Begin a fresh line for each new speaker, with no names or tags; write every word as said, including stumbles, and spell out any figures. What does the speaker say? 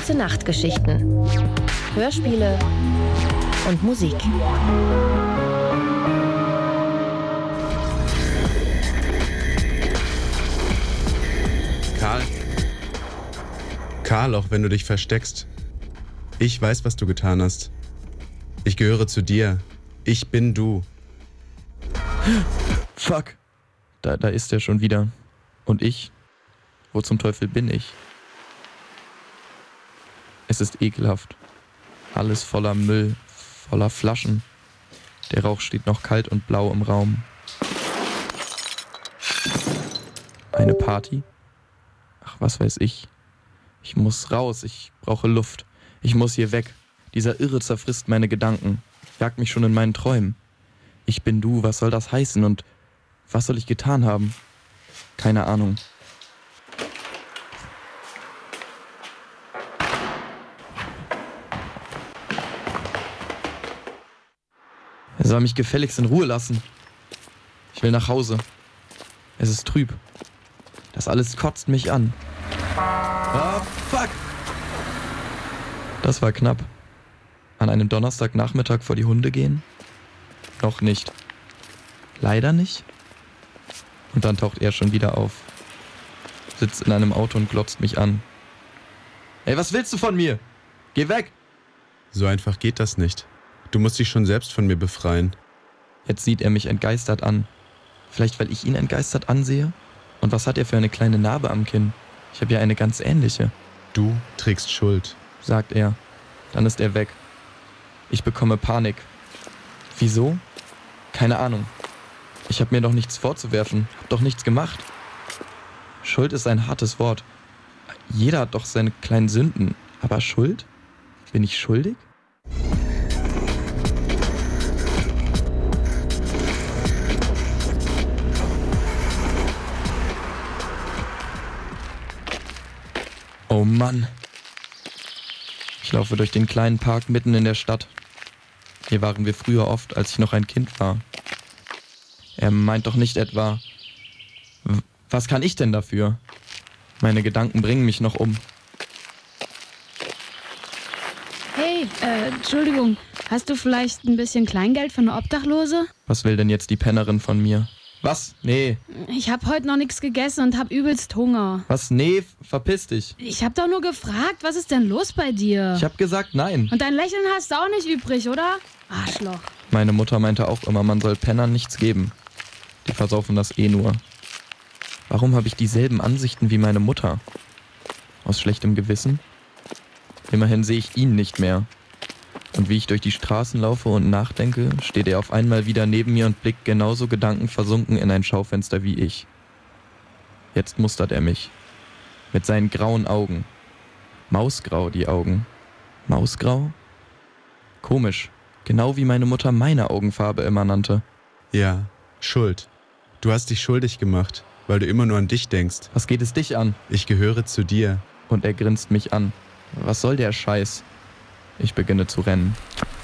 Gute Nachtgeschichten, Hörspiele und Musik.
Karl. Karl, auch wenn du dich versteckst. Ich weiß, was du getan hast. Ich gehöre zu dir. Ich bin du.
Fuck. Da, da ist er schon wieder. Und ich? Wo zum Teufel bin ich? Es ist ekelhaft. Alles voller Müll, voller Flaschen. Der Rauch steht noch kalt und blau im Raum. Eine Party? Ach, was weiß ich. Ich muss raus, ich brauche Luft. Ich muss hier weg. Dieser Irre zerfrisst meine Gedanken, jagt mich schon in meinen Träumen. Ich bin du, was soll das heißen und was soll ich getan haben? Keine Ahnung. Er soll mich gefälligst in Ruhe lassen. Ich will nach Hause. Es ist trüb. Das alles kotzt mich an. Ah, fuck! Das war knapp. An einem Donnerstagnachmittag vor die Hunde gehen? Noch nicht. Leider nicht. Und dann taucht er schon wieder auf. Sitzt in einem Auto und glotzt mich an. Ey, was willst du von mir? Geh weg!
So einfach geht das nicht. Du musst dich schon selbst von mir befreien.
Jetzt sieht er mich entgeistert an. Vielleicht, weil ich ihn entgeistert ansehe? Und was hat er für eine kleine Narbe am Kinn? Ich habe ja eine ganz ähnliche.
Du trägst Schuld,
sagt er. Dann ist er weg. Ich bekomme Panik. Wieso? Keine Ahnung. Ich habe mir doch nichts vorzuwerfen, hab doch nichts gemacht. Schuld ist ein hartes Wort. Jeder hat doch seine kleinen Sünden. Aber Schuld? Bin ich schuldig? Oh Mann. Ich laufe durch den kleinen Park mitten in der Stadt. Hier waren wir früher oft, als ich noch ein Kind war. Er meint doch nicht etwa, w- was kann ich denn dafür? Meine Gedanken bringen mich noch um.
Hey, äh, Entschuldigung, hast du vielleicht ein bisschen Kleingeld für eine Obdachlose?
Was will denn jetzt die Pennerin von mir? Was? Nee.
Ich hab heute noch nichts gegessen und hab übelst Hunger.
Was? Nee, verpiss dich.
Ich hab doch nur gefragt, was ist denn los bei dir?
Ich hab gesagt nein.
Und dein Lächeln hast du auch nicht übrig, oder? Arschloch.
Meine Mutter meinte auch immer, man soll Pennern nichts geben. Die versaufen das eh nur. Warum habe ich dieselben Ansichten wie meine Mutter? Aus schlechtem Gewissen? Immerhin sehe ich ihn nicht mehr. Und wie ich durch die Straßen laufe und nachdenke, steht er auf einmal wieder neben mir und blickt genauso gedankenversunken in ein Schaufenster wie ich. Jetzt mustert er mich. Mit seinen grauen Augen. Mausgrau die Augen. Mausgrau? Komisch. Genau wie meine Mutter meine Augenfarbe immer nannte.
Ja, Schuld. Du hast dich schuldig gemacht, weil du immer nur an dich denkst.
Was geht es dich an?
Ich gehöre zu dir.
Und er grinst mich an. Was soll der Scheiß? Ich beginne zu rennen.